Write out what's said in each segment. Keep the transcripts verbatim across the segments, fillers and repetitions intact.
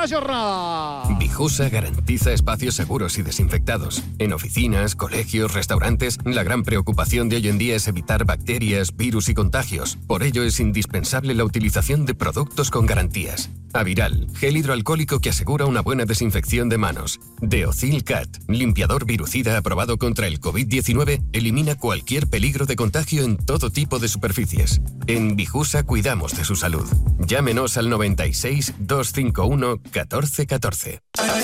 la jornada. Bijusa garantiza espacios seguros y desinfectados. En oficinas, colegios, restaurantes, la gran preocupación de hoy en día es evitar bacterias, virus y contagios. Por ello es indispensable la utilización de productos con garantías. Aviral, gel hidroalcohólico que asegura una buena desinfección de manos. Deocil Cat, limpiador virucida aprobado contra el covid diecinueve, elimina cualquier peligro de contagio en todo tipo de superficies. En Bijusa cuidamos de su salud. Llámenos al noventa y seis, doscientos cincuenta y uno, catorce catorce.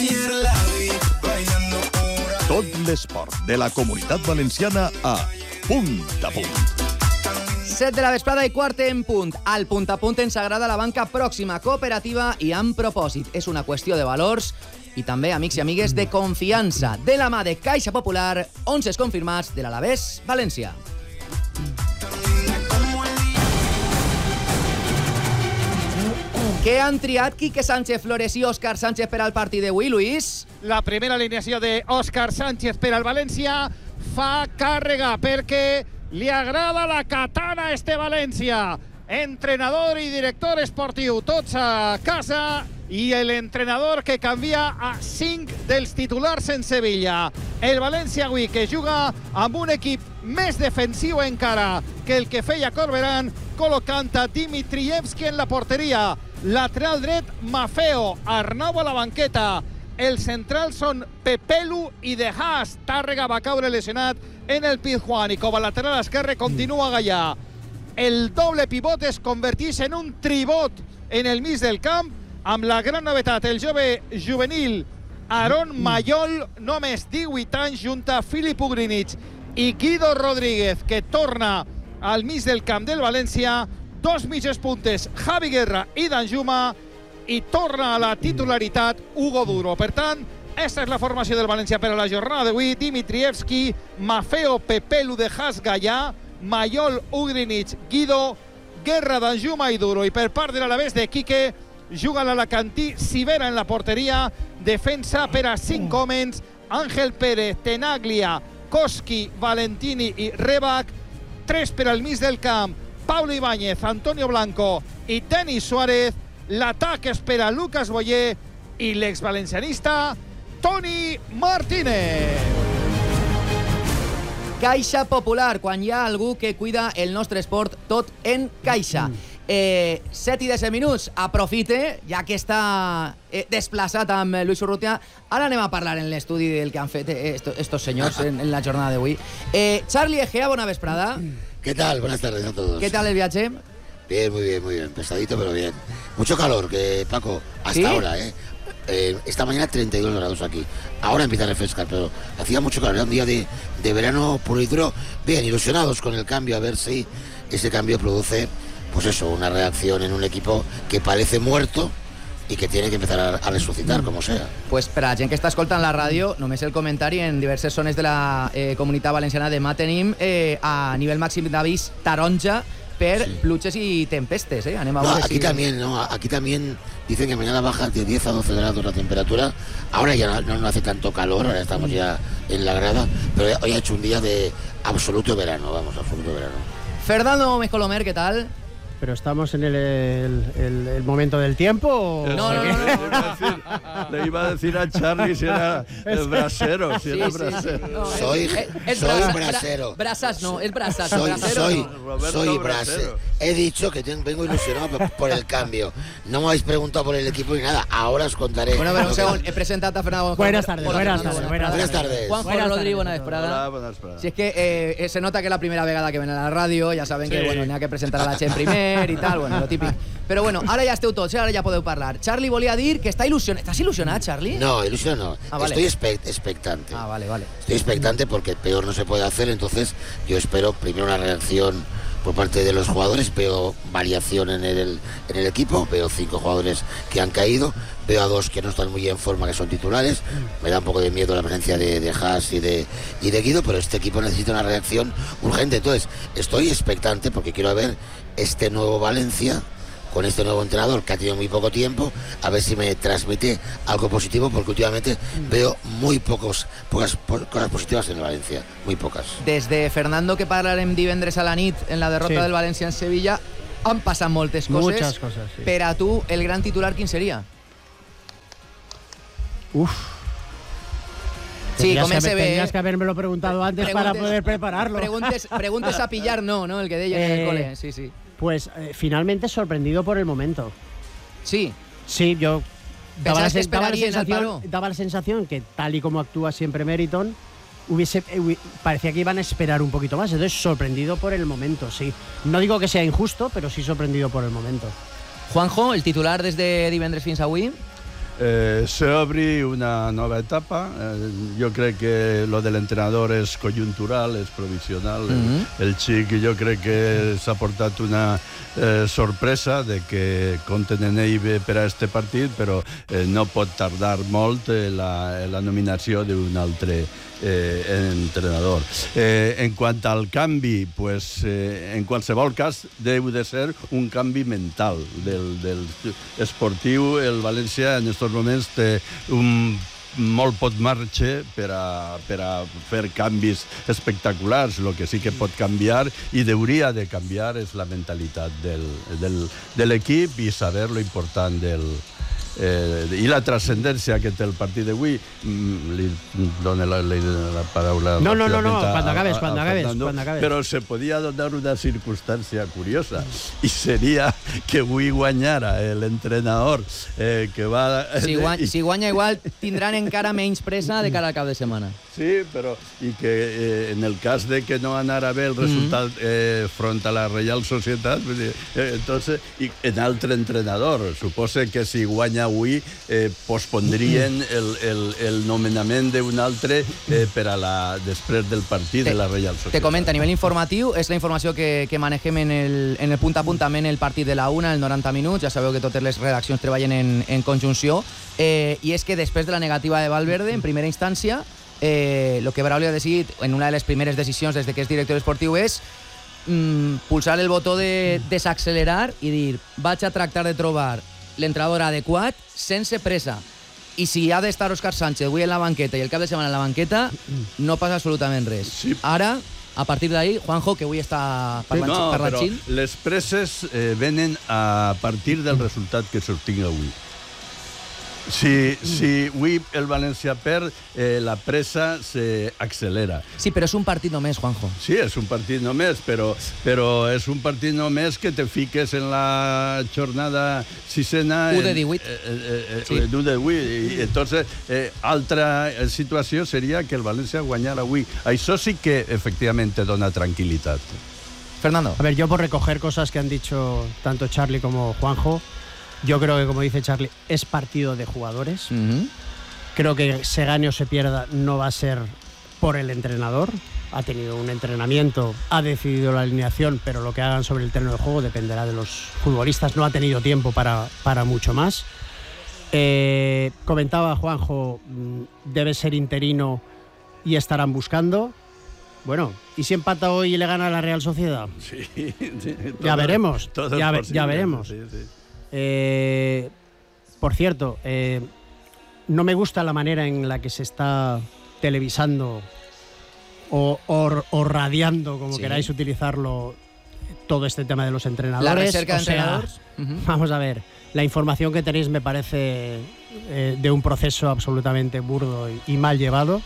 Tot l'esport de la Comunitat Valenciana a Punt a Punt. set de la vesprada i quart en punt. Al Punt a Punt ens agrada la banca pròxima, cooperativa i amb propòsit. És una qüestió de valors i també, amics i amigues, de confiança. De la mà de Caixa Popular, onzes confirmats de l'Alavés València. Què han triat Quique Sánchez Flores i Òscar Sánchez per al partit d'avui, Luis? La primera alineació d'Òscar Sánchez per al València fa càrrega perquè li agrada la katana a este València. Entrenador i director esportiu, tots a casa, i l'entrenador que canvia a cinc dels titulars en Sevilla. El València avui que juga amb un equip més defensiu encara que el que feia Corberán, col·locant a Dimitrievski en la porteria. Lateral dret, Maffeo. Arnau a la banqueta. Els centrals són Pepelu i De Haas. Tàrrega va caure lesionat en el Pizjuán i com a lateral esquerre continua Gallà. El doble pivot es converteix en un tribot en el mig del camp amb la gran novetat, el jove juvenil Aron Mayol, només divuit anys, junt a Filip Ugrinic i Guido Rodríguez, que torna al mig del camp del València. Dos mitges puntes, Javi Guerra i Danjuma, i torna a la titularitat Hugo Duro. Per tant, aquesta és la formació del València per a la jornada d'avui. Dimitrievski, Maffeo, Pepelu, De Haas, Gallà, Mayol, Ugrinic, Guido, Guerra, Danjuma i Duro. I per part de l'Alavés de Quique, juga l'Alacantí, Sivera en la porteria, defensa per a cinc homes, Àngel Pérez, Tenaglia, Koski, Valentini i Rebac, tres per al mig del camp, Pablo Ibáñez, Antonio Blanco i Denis Suárez. L'atac espera Lucas Boyer i l'exvalencianista Toni Martínez. Caixa Popular, quan hi ha algú que cuida el nostre esport tot en caixa. Eh, set i disset minuts, aprofite, ja que està eh, desplaçat amb Luis Urrutia. Ara anem a parlar en l'estudi del que han fet eh, estos, estos senyors en, en la jornada d'avui. Eh, Charlie Egea, bona vesprada. ¿Qué tal? Buenas tardes a todos. ¿Qué tal el viaje? Bien, muy bien, muy bien. Pesadito, pero bien. Mucho calor, que Paco, hasta ¿Sí? ahora, ¿eh? Eh, esta mañana treinta y dos grados aquí. Ahora empieza a refrescar, pero hacía mucho calor. Era un día de, de verano puro y duro. Bien, ilusionados con el cambio, a ver si ese cambio produce, pues eso, una reacción en un equipo que parece muerto i que tiene que empezar a, a resucitar, como sea. Pues per a gent que està escoltant la ràdio, només el comentari en diverses zones de la eh, comunitat valenciana demà tenim eh, a nivell màxim d'avís taronja per sí. pluges y tempestes, ¿eh? Anem a no, veure aquí si... también, ¿no? Aquí también dicen que mañana baja de diez a doce grados la temperatura. Ahora ya no, no hace tanto calor, ahora estamos ya en la grada, pero hoy ha hecho un día de absoluto verano, vamos, absoluto verano. Fernando Mejolomer, ¿qué tal? ¿Pero estamos en el, el, el, el momento del tiempo? O... No, no, no, no, no, no. Le iba a decir a Charlie si era el brasero, si sí, era el brasero. Sí, sí. No, soy es, es soy brasa, brasero. Bra, brasas no, es brasas. Soy, brasero, soy, no. soy brasero. He dicho que tengo, vengo ilusionado por, por el cambio. No me habéis preguntado por el equipo ni nada. Ahora os contaré. Bueno, pero un segundo, he presentado a Fernando. Buenas tardes, buenas tardes. Buenas, buenas tardes. Juanjo Rodrigo, buena vesprada. Si es que eh, se nota que es la primera vegada que ven a la radio, ya saben sí. que bueno, n'hi ha que presentar a la Chen primer y tal, bueno, lo típico. Pero bueno, ara ja esteu tots, ara ja podeu parlar. Charlie volia dir que està il·lusionat. ¿Estás ilusionado, Charlie? No, ilusionado no. Ah, vale. Estoy expect expectante. Ah, vale, vale. Estoy expectante porque peor no se puede hacer, entonces yo espero primero una reacción por parte de los jugadores, veo variación en el, en el equipo, veo cinco jugadores que han caído, veo a dos que no están muy en forma, que son titulares, me da un poco de miedo la presencia de, de Haas y de, y de Guido, pero este equipo necesita una reacción urgente, entonces estoy expectante porque quiero ver este nuevo Valencia con este nuevo entrenador que ha tenido muy poco tiempo, a ver si me transmite algo positivo, porque últimamente veo muy pocos pocas po cosas positivas en el Valencia, muy pocas. Desde Fernando, que parlarem divendres a la nit en la derrota sí. del València en Sevilla, han passat moltes coses. Muchas cosas, sí. Per a tu, el gran titular, quin seria? Uf. Sí, Tendrías comencé que, bé. tendrías que haberme-lo preguntado antes Preguntes- para poder prepararlo. Preguntes, preguntes a pillar, no, ¿no? El que deia en el Eh, cole. Sí, sí. Pues eh, finalmente sorprendido por el momento. Sí. Sí, yo daba la, ¿Pensabas que sen- daba la esperarían al sensación, paro? daba la sensación que tal y como actúa siempre Meriton, hubiese, eh, hubi- parecía que iban a esperar un poquito más. Entonces, sorprendido por el momento, sí. No digo que sea injusto, pero sí sorprendido por el momento. Juanjo, el titular desde divendres fins avui. Eh, se obri una nova etapa. Eh, jo crec que lo de l'entrenador és conjuntural, és provisional. Mhm. el, el xic, jo crec que s'ha portat una eh, sorpresa de que compten en ell bé per a este partit, però eh, no pot tardar molt eh, la, la nominació d'un altre eh, entrenador. Eh, en quant al canvi, pues, eh, en qualsevol cas, deu de ser un canvi mental del, del esportiu. El València en aquests moments té un molt pot marge per a, per a fer canvis espectaculars. El que sí que pot canviar i hauria de canviar és la mentalitat del, del, de l'equip i saber lo important del, eh, i la transcendència que té el partit d'avui. Mm, li dono la, la, la paraula No, no, no, no, ràpidament a- cuando acabes, a- a cuando acabes, Fernando, cuando acabes. Però se podia donar una circumstància curiosa i seria que avui guanyara l'entrenador eh, que va... Si, guany, si guanya igual, tindran encara menys pressa de cara al cap de setmana. Sí, però i que eh, en el cas de que no anara bé el resultat eh, front a la Reial Societat, vull dir, eh, entonces, i en altre entrenador. Suposa que si guanya avui eh, pospondrien el, el, el nomenament d'un altre eh, per a la, després del partit de la Reial Societat. Te comento, a nivell informatiu, és la informació que, que manegem en el, en el punt a punt, també en el partit de la una, el noranta minuts. Ja sabeu que totes les redaccions treballen en, en conjunció. Eh, I és que després de la negativa de Valverde, en primera instància, eh, lo que Braulio ha decidit en una de les primeres decisions des de que és director esportiu és mm, pulsar el botó de desaccelerar i dir, vaig a tractar de trobar l'entrenador adequat sense pressa. I si ha d'estar Òscar Sánchez avui en la banqueta i el cap de setmana en la banqueta, no passa absolutament res. Sí. Ara, a partir d'ahí, Juanjo, que avui està parlant, No, parlant però xil. les presses eh, venen a partir del resultat que s'obtinga avui. Si, si avui el València perd, eh, la pressa s'accelera. Sí, però és un partit només, Juanjo. Sí, és un partit només, però, però és un partit només que te fiques en la jornada sisena... u de divuit. Eh, eh, eh, Sí. u de divuit. I entonces, eh, altra situació seria que el València guanyara avui. Això sí que efectivament te dona tranquil·litat. Fernando. A ver, yo por recoger cosas que han dicho tanto Charlie como Juanjo, yo creo que, como dice Charlie, es partido de jugadores. Mhm. Creo que se gane o se pierda no va a ser por el entrenador. Ha tenido un entrenamiento, ha decidido la alineación, pero lo que hagan sobre el terreno de juego dependerá de los futbolistas. No ha tenido tiempo para, para mucho más. Eh, comentaba Juanjo, mm, debe ser interino y estarán buscando. Bueno, ¿y si empata hoy y le gana a la Real Sociedad? Sí, sí, Ya veremos, todo es ya ve- posible, ya veremos. sí, sí. Eh, por cierto, eh, no me gusta la manera en la que se está televisando o, o- o radiando, como Sí. queráis utilizarlo, todo este tema de los entrenadores. La recerca de O sea, entrenadores. Mhm. Vamos a ver, la información que tenéis me parece eh, de un proceso absolutamente burdo y, y mal llevado.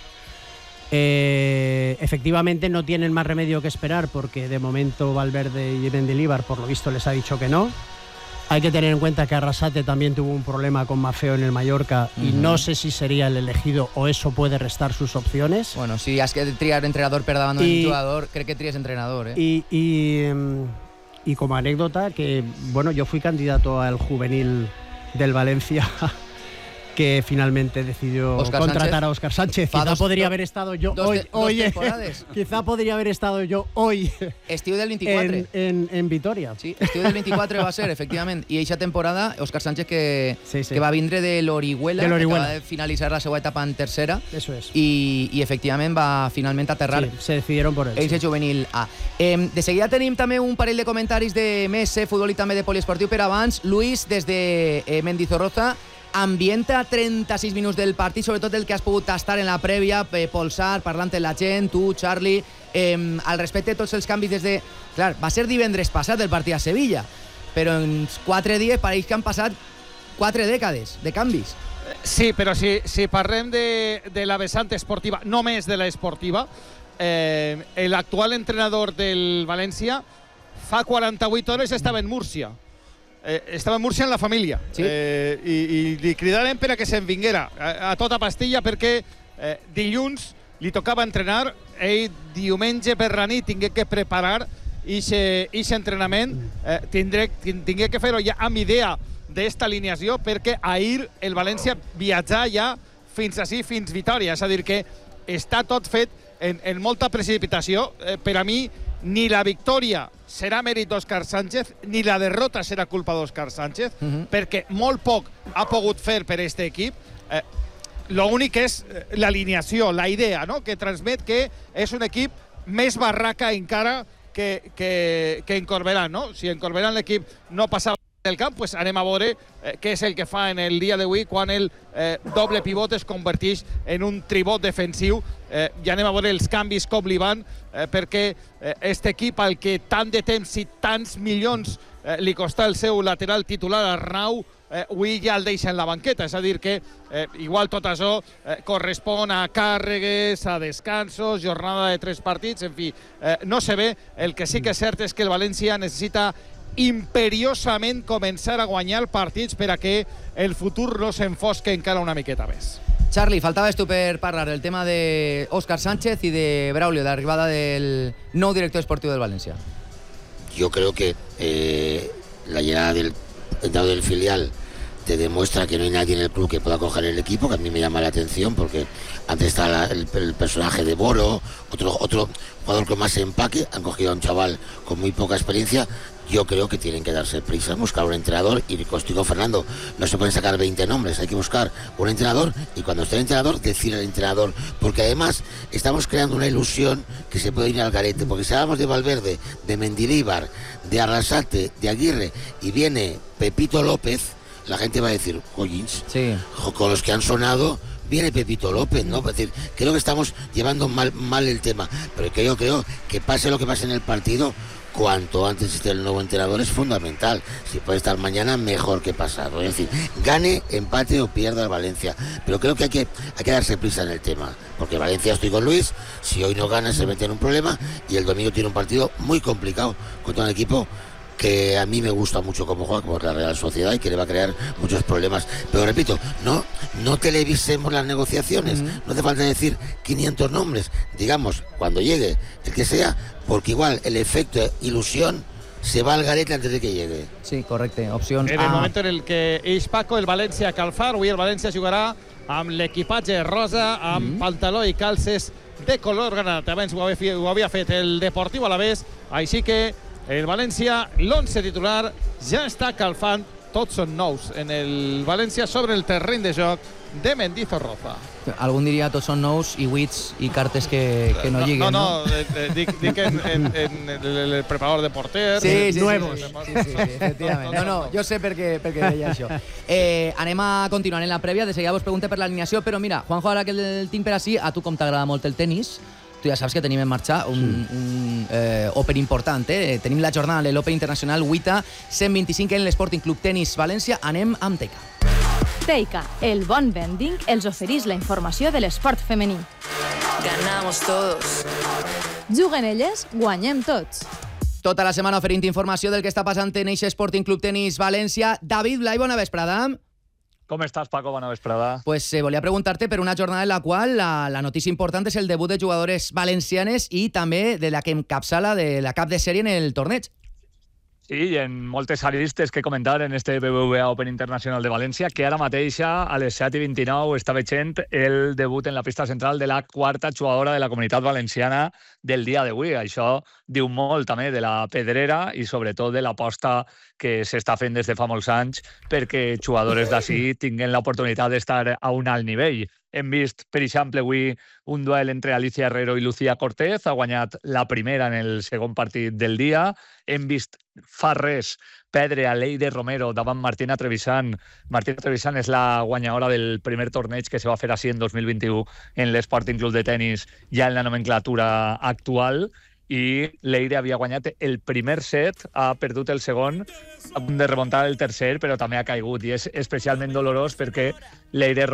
Eh, efectivamente no tienen más remedio que esperar porque de momento Valverde y Mendilibar por lo visto les ha dicho que no. Hay que tener en cuenta que Arrasate también tuvo un problema con Maffeo en el Mallorca y Ujú. no sé si sería el elegido o eso puede restar sus opciones. Bueno, si has que triar entrenador per davant d'un I- jugador, crec que tries entrenador, eh? Y, y, em, y como anécdota, que bueno, yo fui candidato al juvenil del Valencia que finalmente decidió Óscar contratar Sánchez. a Óscar Sánchez. Fa Quizá dos- podría do- haber estado yo dos hoy, te- dos hoy temporades. quizá podría haber estado yo hoy Estiu del vint-i-quatre. en, en, en Vitoria. Sí, estiu del vint-i-quatre va ser, efectivament. I eixa temporada, Òscar Sánchez, que, Sí, sí. que va vindre de l'Orihuela, De que l'Orihuela. acaba de finalitzar la seva etapa en tercera, Eso es. i, i efectivament va finalment aterrar Sí, se decidieron por él. Ells sí. de juvenil A. Eh, de seguida tenim també un parell de comentaris de Messi, futbol i també de poliesportiu, però abans, Luis, des de eh, Mendizorroza, ambienta trenta-sis minuts del partit, sobretot el que has pogut tastar en la prèvia, eh, polsar, parlant amb la gent, tu, Charlie, eh, al respecte de tots els canvis des de... Clar, va ser divendres passat el partit a Sevilla, però en quatre dies pareix que han passat quatre dècades de canvis. Sí, però si, si parlem de, de la vessant esportiva, només de l'esportiva, eh, l'actual entrenador del València fa quaranta-vuit hores estava en Múrcia. Eh, estava en Múrcia en la família. Sí. Eh, i, I li cridarem per a que se'n vinguera a, a tota pastilla perquè eh, dilluns li tocava entrenar, ell diumenge per la nit tingué que preparar aquest entrenament, eh, tindré, tingué que fer-ho ja amb idea d'esta alineació perquè ahir el València viatjà ja fins ací, fins Vitòria. És a dir, que està tot fet en, en molta precipitació. Eh, per a mi, ni la victòria serà mèrit d'Òscar Sánchez, ni la derrota serà culpa d'Òscar Sánchez, uh -huh. perquè molt poc ha pogut fer per aquest equip. Eh, L'únic és l'alineació, la idea, no?, que transmet que és un equip més barraca encara que, que, que en Corberán, no? Si en Corberán l'equip no passava del camp, pues anem a veure eh, què és el que fa en el dia d'avui quan el eh, doble pivot es converteix en un tribot defensiu. Eh, ja anem a veure els canvis com li van, eh, perquè eh, este equip al que tant de temps i tants milions eh, li costa el seu lateral titular Arnau, eh, avui ja el deixa en la banqueta. És a dir que eh, igual tot això eh, correspon a càrregues, a descansos, jornada de tres partits, en fi, eh, no se ve. El que sí que és cert és que el València necessita imperiosament començar a guanyar partits per a que el futur no s'enfosque encara una miqueta més. Charlie, faltaves tu per parlar del tema d'Òscar Sánchez i de Braulio, de l'arribada del nou director esportiu del València. Yo creo que eh, la llegada del entrenador del filial te demuestra que no hay nadie en el club que pueda coger el equipo, que a mí me llama la atención, porque antes está la, el, el personaje de Boro, otro, otro jugador con más empaque, han cogido a un chaval con muy poca experiencia. Yo creo que tienen que darse prisa, buscar un entrenador, y contigo, Fernando, no se pueden sacar veinte nombres, hay que buscar un entrenador, y cuando esté el entrenador, decir al entrenador, porque además estamos creando una ilusión que se puede ir al garete, porque si hablamos de Valverde, de Mendilibar, de Arrasate, de Aguirre, y viene Pepito López, la gente va a decir, Collins, sí, con los que han sonado, viene Pepito López, ¿no? Es decir, creo que estamos llevando mal, mal el tema, pero que yo creo que pase lo que pase en el partido, cuanto antes esté el nuevo entrenador es fundamental. Si puede estar mañana, mejor que pasado. Es decir, gane, empate o pierda el Valencia. Pero creo que hay que, hay que darse prisa en el tema, porque Valencia, estoy con Luis, si hoy no gana se mete en un problema, y el domingo tiene un partido muy complicado contra un equipo que a mí me gusta mucho cómo juega, como la Real Sociedad, y que le va a crear muchos problemas. Pero repito, no, no televisemos las negociaciones, uh-huh. No hace falta decir quinientos nombres, digamos, cuando llegue el que sea, porque igual el efecto de ilusión se va al garete antes de que llegue. Sí, correcte, opcions En el moment en el que eix Paco, el València calfar, avui el València jugarà amb l'equipatge rosa, amb mm-hmm. pantaló i calces de color granat. Abans ho havia, ho havia fet el Deportiu Alavés, així que el València, l'once titular, ja està calfant. Tots són nous en el València sobre el terreny de joc de Mendizorroza. Algun diria tots són nous i buits i cartes que, que no, no lliguen, no? No, no, eh, dic, dic en, en, en el, el preparador de porter. Sí, sí, nuevos. Sí, sí, sí, sí, efectivament. No, no, jo sé per què, per què deia això. Eh, anem a continuar en la prèvia, de seguida vos pregunte per l'alineació, però mira, Juanjo, ara que el tinc per ací, a tu com t'agrada molt el tenis, tu ja saps que tenim en marxa un, sí. un eh, Open important, eh? Tenim la jornada de l'Open Internacional WTA cent vint-i-cinc en l'Sporting Club Tenis València. Anem amb Teica. Teica, el bon vending, els ofereix la informació de l'esport femení. Ganamos todos. Juguen elles, guanyem tots. Tota la setmana oferint informació del que està passant en eixe Sporting Club Tenis València. David Blai, bona vesprada. Com estàs, Paco? Bona vesprada. Pues eh, volia preguntar-te per una jornada en la qual la, la notícia important és el debut de jugadores valencianes i també de la que encapçala de la cap de sèrie en el torneig. Sí, i en moltes aristes que comentar en este B B V A Open Internacional de València, que ara mateixa a les set i vint-i-nou està veient el debut en la pista central de la quarta jugadora de la Comunitat Valenciana del dia d'avui. Això diu molt també de la pedrera i sobretot de l'aposta que s'està fent des de fa molts anys perquè jugadores d'ací tinguin l'oportunitat d'estar a un alt nivell. Hem vist, per exemple, avui un duel entre Alicia Herrero i Lucía Cortez. Ha guanyat la primera en el segon partit del dia. Hem vist fa res perdre a Leire Romero davant Martina Trevisan. Martina Trevisan és la guanyadora del primer torneig que se va fer així en dos mil vint-i-u en l'Sporting Club de Tenis, ja en la nomenclatura actual. I Leire havia guanyat el primer set, ha perdut el segon, a punt de remuntar el tercer, però també ha caigut. I és especialment dolorós perquè Leire